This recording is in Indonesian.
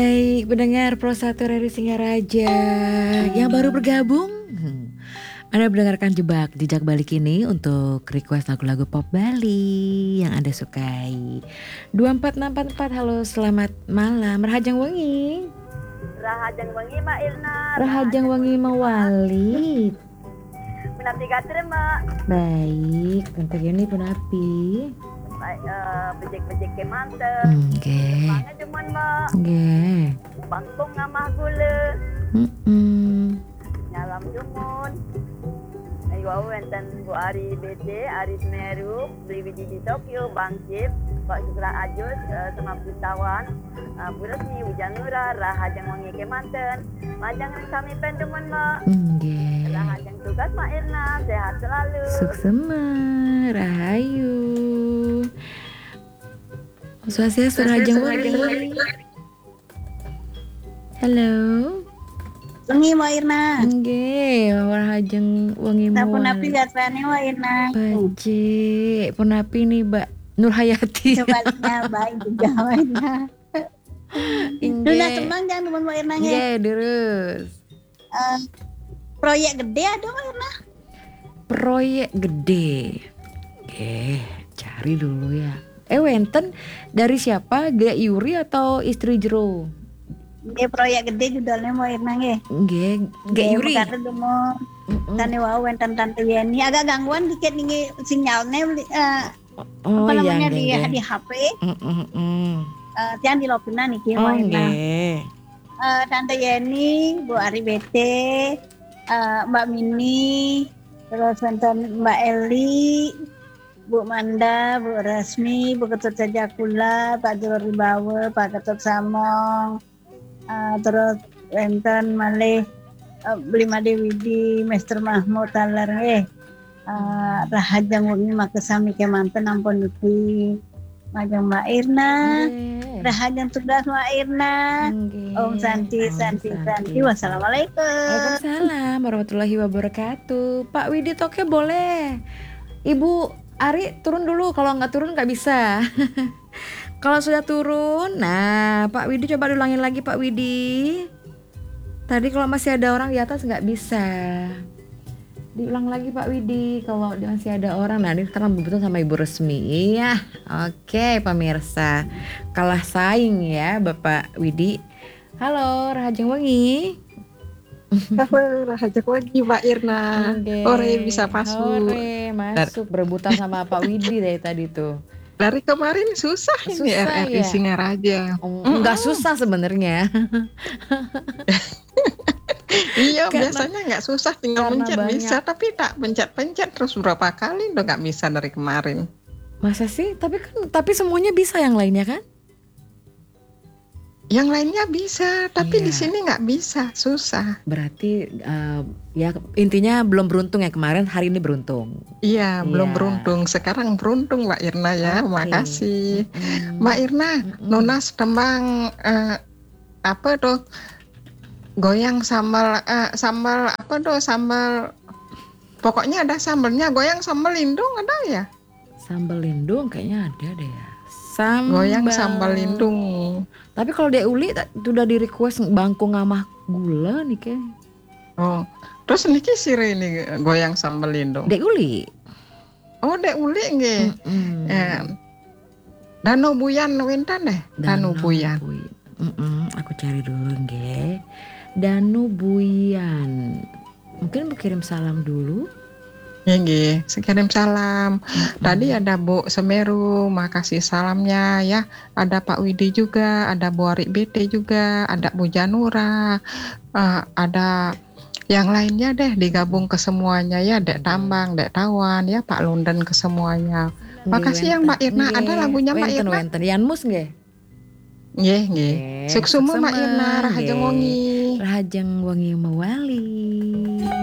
Baik, pendengar Pro 1 RRI Singaraja yang baru bergabung, Anda mendengarkan Jejak Balik ini untuk request lagu-lagu pop Bali yang Anda sukai. 24644, halo selamat malam. Rahajang Wengi. Rahajang Wengi Mak Irna. Rahajang Wengi Mawali. Penapi kater Mak. Baik, tante Yuni penapi. Bejek-bejek ke manten. Nggih. Mangan cuman Mak. Nggih. Bangkong ngamah gula. Nyalam jumun. Ayo enten Bu Ari BT, Ari Semeru, beli biji di Tokyo, Bangkit, Pak Sukra Ajus, sama Putawan, Bu Resmi, Ujanura, Rahajang Wengi ke manten. Majang kami pendemen Mak. Nggih. Rahajang tugas Mak Irna, sehat selalu. Suksema, rahayu. Swastiastu Rahajang Wengi. Halo. Wengi Mak Irna. Nggih, Rahajang Wengi Sampun Mawali. api gatrane Mak Irna. Baje, punapi nih Mbak Nur Hayati. Sebaliknya baik juga Mak Irna. Duna tembang jangan teman Mak Irna nge. Nggih, terus. Proyek gede ada Mak Irna. Proyek gede. Oke, cari dulu ya. Wenten dari siapa? Gak Yuri atau istri Jero? Ini proyek gede judulnya Mak Irna nge. Nggih, Gak Yuri. Karena demo tane wau enten tante Yeni agak gangguan dikit nih sinyalnya Oh apa iya, namanya nggih. di HP. Jangan di lopina nih Ki Oh Mak Irna. nggih. Tante Yeni, Bu Ari BT, Mbak Mini, terus enten Mbak Eli, Bu Manda, Bu Resmi, Bu Ketut Sajakula, Pak Juro Ribawe, Pak Ketut Samong, terus enten malih Belima Dewidi, Mr. Mahmud Taler Rahajang Wengi makesami kemanten ampun niki. Majang Mbak Irna, Rahajang tugas Mbak Irna. Om Santi. Wassalamualaikum. Waalaikumsalam warahmatullahi wabarakatuh. Pak Widi Toke boleh. Ibu Ari turun dulu, kalau nggak turun nggak bisa. Kalau sudah turun, nah Pak Widi coba diulangin lagi Pak Widi. Tadi kalau masih ada orang di atas nggak bisa. Diulang lagi Pak Widi kalau masih ada orang. Nah ini sekarang betul sama Ibu Resmi. Iya, oke pemirsa. Kalah saing ya Bapak Widi. Halo Rahajang Wengi. Halo Rahajang Wengi Mbak Irna. Ore bisa masuk. Ore masuk berebutan sama Pak Widi dari tadi tuh. Dari kemarin susah ini RRI ya? Singaraja. Enggak susah sebenarnya. Iya biasanya nggak susah, tinggal pencet bisa, tapi tak pencet terus berapa kali udah nggak bisa dari kemarin. Masa sih? Tapi semuanya bisa yang lainnya kan? Yang lainnya bisa, tapi di sini nggak bisa, susah. Berarti ya intinya belum beruntung ya kemarin, hari ini beruntung. Iya, belum beruntung. Sekarang beruntung Mbak Irna ya, makasih. Mbak Irna, Nonas tembang apa tuh? Goyang sambal apa tuh, sambal pokoknya ada sambalnya, goyang sambal lindung ada ya? Sambal lindung kayaknya ada deh ya. Goyang sambal lindung. Tapi kalau Dek Uli sudah di request bangku ngamah gula nih kayak. Oh, terus niki sire ini goyang sambal lindung. Dek Uli. Oh, Dek Uli nggih. Dano Buyan winten deh. Dano Buyan. Aku cari dulu nggih. Danu Buyan. Mungkin berkirim salam dulu. Ya nggih, sekirim salam. Tadi ada Bu Semeru, makasih salamnya ya. Ada Pak Widi juga, ada Bu Ari BT juga, ada Bu Janura, ada yang lainnya deh digabung ke semuanya ya, Dek Tambang, Dek Tawan ya, Pak Lunden ke semuanya. Makasih yang Mbak Irna. Ada lagunya Mbak Irna. Wenten Yanmus nggih? Nggih. Suksumu Mbak Irna, Rahajang Wengi. Rahajang Wengi Mawali.